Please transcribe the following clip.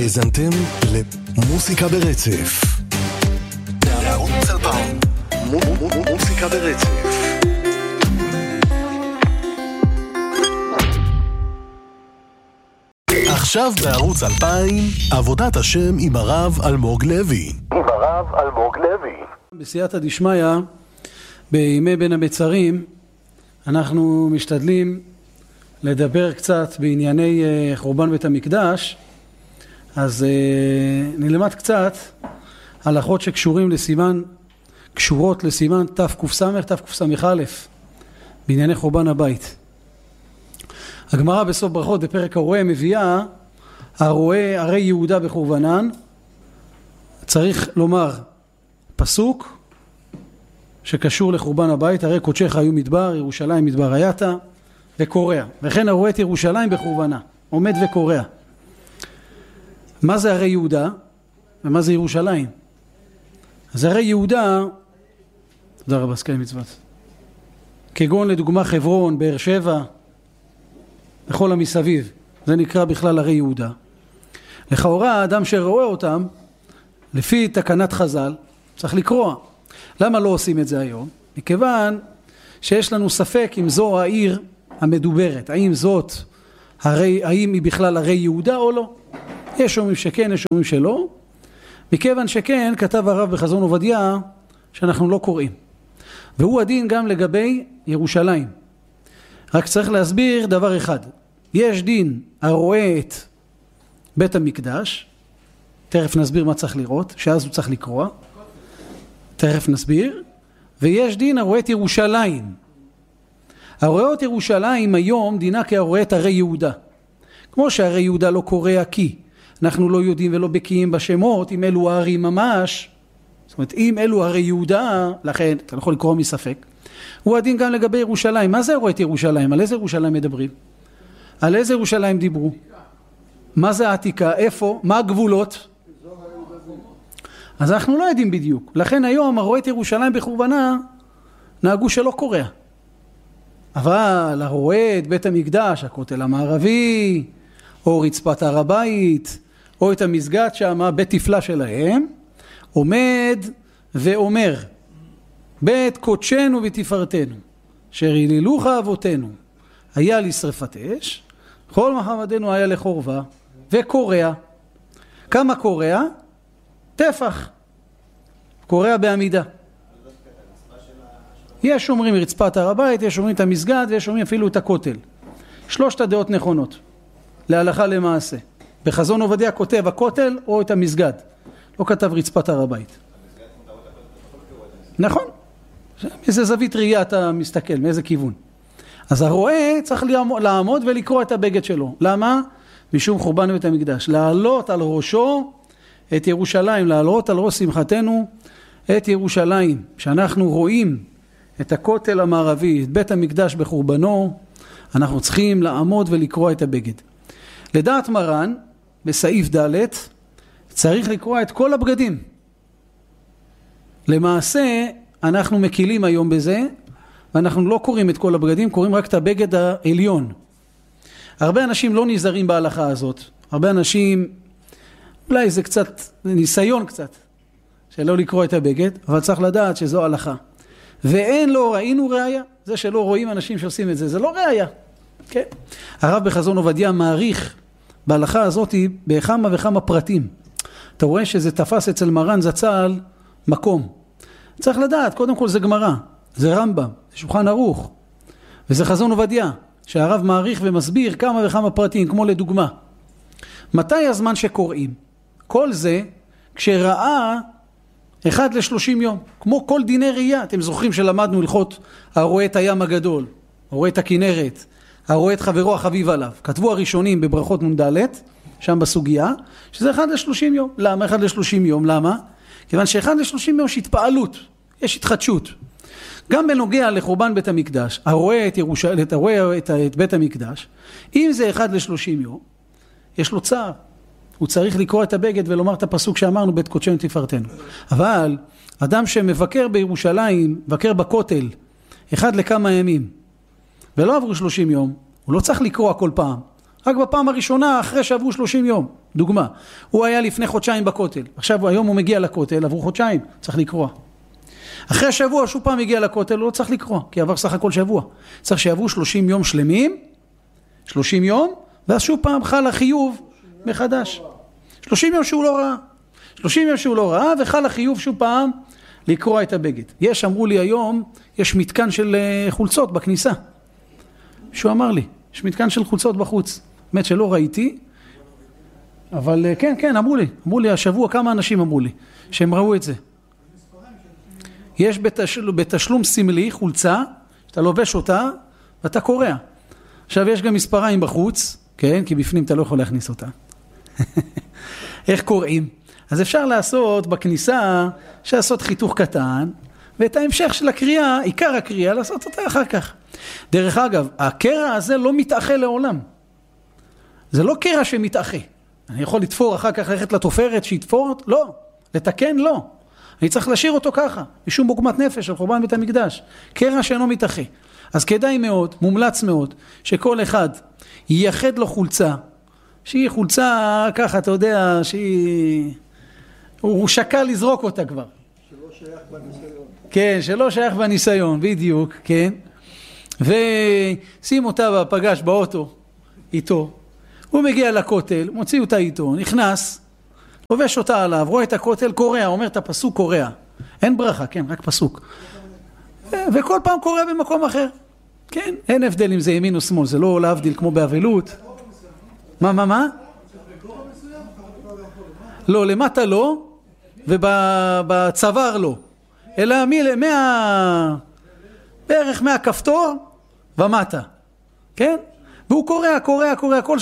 האזנתם למוסיקה ברצף. בערוץ 2000 מוסיקה ברצף. עכשיו בערוץ 2000 עבודת השם עם הרב אלמוג לוי. בסייעתא דשמיא, בימי בין המצרים, אנחנו משתדלים לדבר קצת בענייני חורבן בית המקדש. אז נלמד קצת הלכות קשורות לסימן תקס"א בענייני חורבן הבית. הגמרא בסוף ברכות בפרק הרועה מביאה הרועה ערי יהודה בחורבנן. צריך לומר פסוק שקשור לחורבן הבית, הרי קודשך היו מדבר, ירושלים מדבר הייתה, וקורע. וכן הרואה את ירושלים בחורבנה, עומד וקורע. מה זה הרי יהודה ומה זה ירושלים? אז הרי יהודה, תודה רבה, סקי מצוות, כגון לדוגמה חברון, באר שבע, בכל המסביב, זה נקרא בכלל הרי יהודה. לכאורה האדם שרואה אותם, לפי תקנת חז"ל, צריך לקרוע. למה לא עושים את זה היום? מכיוון שיש לנו ספק אם זו העיר המדוברת, האם היא בכלל הרי יהודה או לא. יש אומרים שכן, יש אומרים שלא. מכיוון שכן, כתב הרב בחזון עובדיה שאנחנו לא קוראים. והוא הדין גם לגבי ירושלים. רק צריך להסביר דבר אחד. יש דין הרואה את בית המקדש, תכף נסביר מה צריך לראות, שאז הוא צריך לקרוא, תכף נסביר, ויש דין הרואה את ירושלים. הרואה את ירושלים היום דינה כהרואה את הרי יהודה. כמו שהרי יהודה לא קורא כי אנחנו לא יודעים ולא בקיאים בשמות, אם אלו הערים ממש, זאת אומרת אם אלו הרי יהודה, לכן אתה יכול לקרוא מספק. הוא הדין גם לגבי ירושלים. מה זה רואה את ירושלים? על איזה ירושלים מדברים? על איזה ירושלים דיברו? מה זה העתיקה? איפה? מה הגבולות? אז אנחנו לא יודעים בדיוק. לכן היום הרואה את ירושלים בחורבנה נהגו שלא קורא. אבל הרואה את בית המקדש, הכותל המערבי, או רצפת הר הבית, או את המסגד שם, בית תפלה שלהם, עומד ואומר, בית קודשנו ותפארתנו, אשר היללוך אבותינו, היה לשרפת אש, כל מחמדנו היה לחורבה, וקורע. כמה קורע? טפח. קורע בעמידה. יש אומרים רצפת הר הבית, יש אומרים את המסגד, ויש אומרים אפילו את הכותל. שלושת הדעות נכונות, להלכה למעשה. בחזון עובדיה כותב הכותל או את המסגד. לא כתב רצפת הר הבית. נכון. מאיזה זווית ראייה אתה מסתכל, מאיזה כיוון. אז הרואה צריך לעמוד ולקרוא את הבגד שלו. למה? משום חורבן בית המקדש. לעלות על ראשו את ירושלים, לעלות על ראש שמחתנו את ירושלים. כשאנחנו רואים את הכותל המערבי, את בית המקדש בחורבנו, אנחנו צריכים לעמוד ולקרוא את הבגד. לדעת מרן, בסעיף ד' צריך לקרוא את כל הבגדים. למעשה, אנחנו מקילים היום בזה, ואנחנו לא קוראים את כל הבגדים, קוראים רק את הבגד העליון. הרבה אנשים לא נזהרים בהלכה הזאת. הרבה אנשים, אולי זה קצת, ניסיון קצת, שלא לקרוא את הבגד, אבל צריך לדעת שזו הלכה. ואין לא ראינו ראיה, זה שלא רואים אנשים שעושים את זה, זה לא ראיה. כן? הרב בחזון עובדיה מעריך בהלכה הזאת בכמה וכמה פרטים. אתה רואה שזה תפס אצל מרן זצ"ל מקום. צריך לדעת, קודם כל זה גמרא, זה רמב"ם, זה שולחן ערוך, וזה חזון עובדיה, שהרב מעריך ומסביר כמה וכמה פרטים, כמו לדוגמה. מתי הזמן שקוראים? כל זה כשראה 1 ל-30 יום, כמו כל דיני ראייה. אתם זוכרים שלמדנו הלכות הרואה את הים הגדול, הרואה את הכנרת, הרואה את חברו החביב עליו. כתבו הראשונים בברכות נ"ד, שם בסוגיה, שזה 1 ל-30 יום. למה 1 ל-30 יום? למה? כיוון ש1 ל-30 יום יש התפעלות, יש התחדשות. גם בנוגע לחורבן בית המקדש, הרואה את בית המקדש, אם זה 1 ל-30 יום, יש לו צער. הוא צריך לקרוא את הבגד ולומר את הפסוק שאמרנו, בית קודשנו תפארתנו. אבל אדם שמבקר בירושלים, מבקר בכותל, 1 לכמה ימים, ולא עברו 30 יום, הוא לא צריך לקרוא כל פעם. רק בפעם הראשונה אחרי שעברו 30 יום. דוגמה, הוא היה לפני חודשיים בכותל, עכשיו היום הוא מגיע לכותל, עברו חודשיים, צריך לקרוא. אחרי שבוע שוב פעם הגיע לכותל, הוא לא צריך לקרוא, כי עבר סך הכל שבוע. צריך שיעברו 30 יום שלמים, 30 יום, ואז שוב פעם חל החיוב מחדש. 30 יום שהוא לא ראה. 30 יום שהוא לא ראה, וחל החיוב שוב פעם לקרוא את הבגד. יש, אמרו לי היום, יש מתקן של חולצות בכניסה. שהוא אמר לי, יש מתקן של חולצות בחוץ. באמת שלא ראיתי, אבל כן, אמרו לי השבוע כמה אנשים אמרו לי, שהם ראו את זה. יש בתשלום סמלי חולצה, שאתה לובש אותה, ואתה קורא. עכשיו יש גם מספריים בחוץ, כן, כי בפנים אתה לא יכול להכניס אותה. איך קוראים? אז אפשר לעשות בכניסה, אפשר לעשות חיתוך קטן, ואת ההמשך של הקריאה, עיקר הקריאה, לעשות אותה אחר כך. דרך אגב, הקרע הזה לא מתאחה לעולם. זה לא קרע שמתאחה. אני יכול לתפור אחר כך ללכת לתופרת שיתפור? לא. לתקן? לא. אני צריך להשאיר אותו ככה, משום בוגמת נפש על חורבן בית המקדש. קרע שאינו מתאחה. אז כדאי מאוד, מומלץ מאוד, שכל אחד ייחד לו חולצה, שהיא חולצה ככה, אתה יודע, הוא שקל לזרוק אותה כבר. שלא שייך בניסיון. כן, שלא שייך בניסיון, בדיוק, כן. ושים אותה בפגש באוטו, איתו. הוא מגיע לכותל, מוציא אותה איתו, נכנס, לובש אותה עליו, רואה את הכותל, קורא, אומר את הפסוק קורא. אין ברכה, כן, רק פסוק. וכל פעם קורא במקום אחר. כן, אין הבדל אם זה ימין או שמאל, זה לא להבדיל כמו באבלות. מה? לא, למטה לא, ובצוואר לא. אלא בערך מהכפתור ומטה. כן? והוא קורא, כל